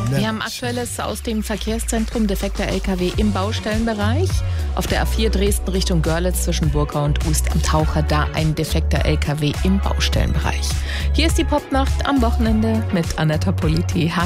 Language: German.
Ne? Wir haben Aktuelles aus dem Verkehrszentrum, defekter LKW im Baustellenbereich. Auf der A4 Dresden Richtung Görlitz zwischen Burkau und Ust am Taucher, da ein defekter LKW im Baustellenbereich. Hier ist die Popnacht am Wochenende mit Anetta Politi.